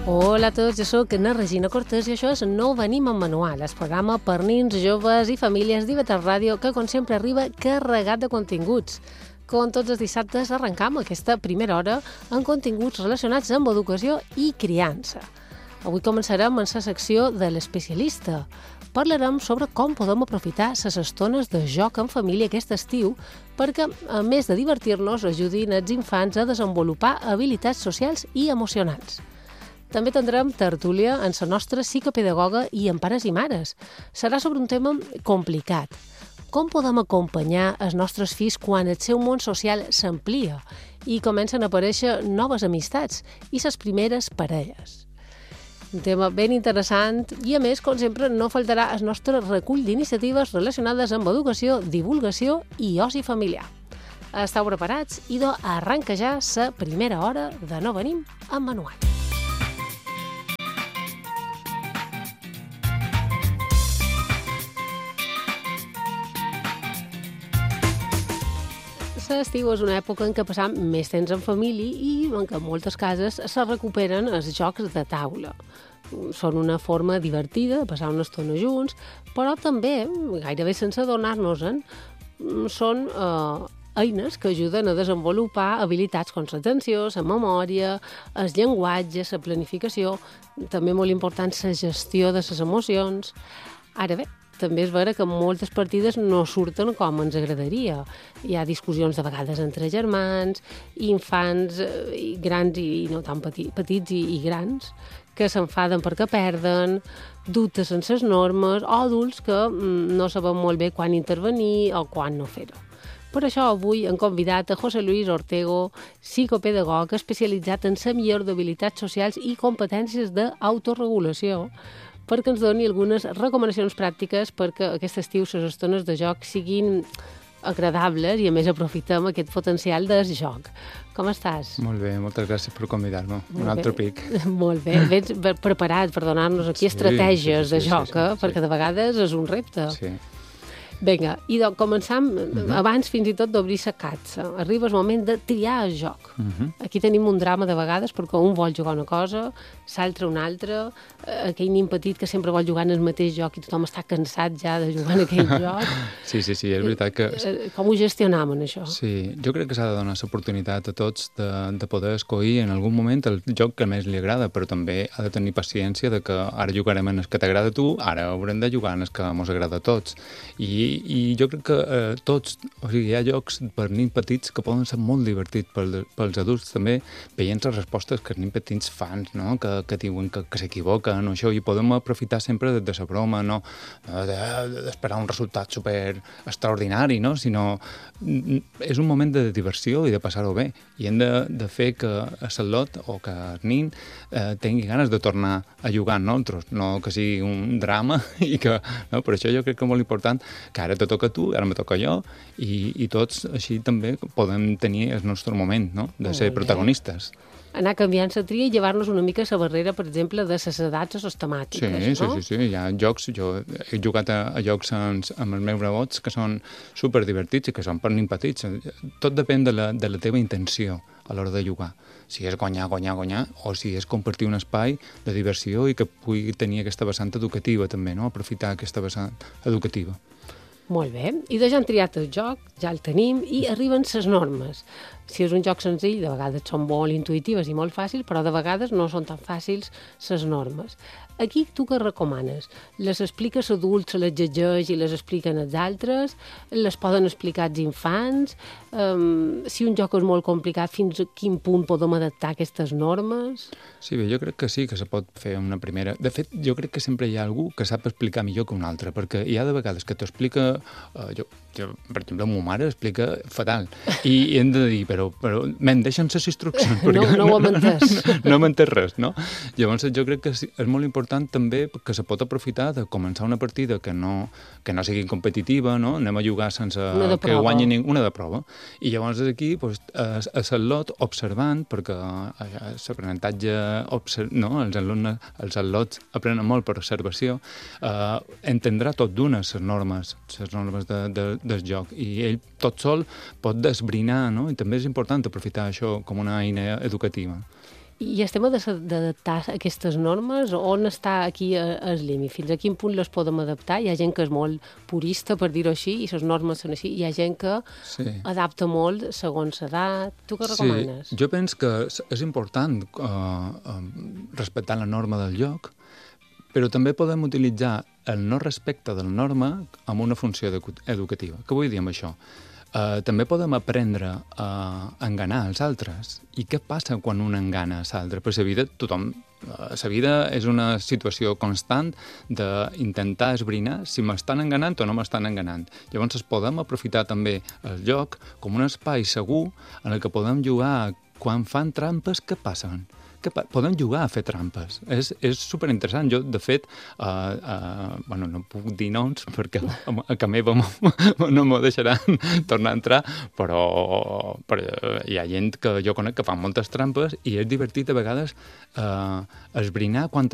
Hola a tots, jo soc na Regina Cortés i això és No venim amb manual, el programa per nins, joves i famílies d'IV3 Ràdio que, com sempre, arriba carregat de continguts. Com tots els dissabtes, arrencam aquesta primera hora amb continguts relacionats amb educació i criança. Avui començarem en la secció de l'especialista. Parlarem sobre com podem aprofitar les estones de joc en família aquest estiu perquè, a més de divertir-nos, ajudin els infants a desenvolupar habilitats socials i emocionals. També tindrem tertúlia en la nostra psicopedagoga i en pares i mares. Serà sobre un tema complicat. Com podem acompanyar els nostres fills quan el seu món social s'amplia i comencen a aparèixer noves amistats i les primeres parelles? Un tema ben interessant i, a més, com sempre, no faltarà el nostre recull d'iniciatives relacionades amb educació, divulgació i oci familiar. Esteu preparats? Idò, arranca ja la primera hora de No venim amb manual. L'estiu és una època en què passam més temps en família i en què en moltes cases se recuperen els jocs de taula. Són una forma divertida de passar una estona junts, però també, gairebé sense adonar-nos-en, són eines que ajuden a desenvolupar habilitats com l'atenció, la memòria, el llenguatge, la planificació, també molt important la gestió de les emocions. Ara bé, també és vera que moltes partides no surten com ens agradaria. Hi ha discussions de vegades entre germans, infants grans i no tan petits i grans, que s'enfaden perquè perden, dubtes sense les normes, o adults que no saben molt bé quan intervenir o quan no fer-ho. Per això avui hem convidat a José Luis Ortego, psicopedagog especialitzat en la millora d'habilitats socials i competències d'autoregulació, perquè ens doni algunes recomanacions pràctiques perquè aquest estiu les estones de joc siguin agradables i, a més, aprofitem aquest potencial del joc. Com estàs? Molt bé, moltes gràcies per convidar-me. Un altre pic. Molt bé. Vens preparat per donar-nos aquí estratègies de joc, perquè de vegades és un repte. Sí. Vinga, i doncs començam abans fins i tot d'obrir la catxa. Arriba el moment de triar el joc. Aquí tenim un drama de vegades perquè un vol jugar una cosa, l'altre una altra, aquell nin petit que sempre vol jugar en el mateix joc i tothom està cansat ja de jugar en aquell joc. Sí, és veritat que... Com ho gestionam, en això? Sí, jo crec que s'ha de donar l'oportunitat a tots de poder escollir en algun moment el joc que més li agrada, però també ha de tenir paciència de que ara jugarem en el que t'agrada a tu, ara haurem de jugar en el que ens agrada a tots. I jo crec que tots, o sigui, hi ha jocs per nins petits que poden ser molt divertits pels adults també, veient les respostes que els nins petits fan, no? que diuen que s'equivoquen o això, i podem aprofitar sempre de la broma, no d'esperar un resultat super extraordinari, no? Sinó és un moment de diversió i de passar-ho bé, i hem de fer que el lot o que el nin tingui ganes de tornar a jugar amb nosaltres, no que sigui un drama i que, no? Per això jo crec que és molt important que ara te toca a tu, ara me toca jo, i tots així també podem tenir el nostre moment, no? De ser protagonistes. Anar canviant la tria i llevar-nos una mica la barrera, per exemple, de les edats o les temàtiques, no? Sí, hi ha jocs, jo he jugat a jocs amb els meus nebots que són superdivertits i que són per nins petits. Tot depèn de la teva intenció a l'hora de jugar. Si és guanyar, o si és compartir un espai de diversió i que pugui tenir aquesta vessant educativa també, no? Aprofitar aquesta vessant educativa. Molt bé. I ja hem triat el joc, ja el tenim, i arriben les normes. Si és un joc senzill, de vegades són molt intuïtives i molt fàcils, però de vegades no són tan fàcils les normes. Aquí tu què recomanes? Les expliques adults, se les llegeix i les expliquen els altres? Les poden explicar els infants? Si un joc és molt complicat, fins a quin punt podem adaptar aquestes normes? Sí, bé, jo crec que sí, que se pot fer una primera... De fet, jo crec que sempre hi ha algú que sap explicar millor que un altre, perquè hi ha de vegades que t'ho explica... per exemple, ma mare explica fatal. I hem de dir, però deixa'm les instruccions. No ho hem entès. No m'he entès res, no? Llavors, jo crec que és molt important també que se pot aprofitar de començar una partida que no sigui competitiva, no? Anem a jugar sense que guanyi ningú, una de prova. I llavors aquí, a l'al·lot, observant, perquè l'aprenentatge, els al·lots aprenen molt per observació, entendrà tot d'una les normes del joc, i ell tot sol pot desbrinar, no? I també és important aprofitar això com una eina educativa. I estem d'adaptar aquestes normes? On està aquí el límit? Fins a quin punt les podem adaptar? Hi ha gent que és molt purista, per dir-ho així, i les normes són així. Hi ha gent que adapta molt segons l'edat. Tu què recomanes? Sí, jo penso que és important respectar la norma del lloc, però també podem utilitzar el no respecte de la norma amb una funció educativa. Què vull dir amb això? També podem aprendre a enganar els altres. I què passa quan un engana els altres? Per la vida és una situació constant d'intentar esbrinar si m'estan enganant o no m'estan enganant. Llavors podem aprofitar també el lloc com un espai segur en el que podem jugar quan fan trampes, què passen? Podem jugar a fer trampes. És superinteressant. Jo, de fet, no puc dir noms perquè a casa meva no m'ho deixaran tornar a entrar, però hi ha gent que jo conec que fa moltes trampes i és divertit a vegades esbrinar quan